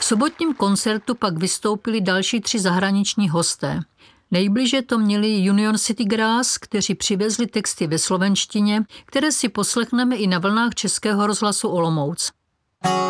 sobotním koncertu pak vystoupili další 3 zahraniční hosté. Nejbliže to měli Union City Grass, kteří přivezli texty ve slovenštině, které si poslechneme i na vlnách Českého rozhlasu Olomouc.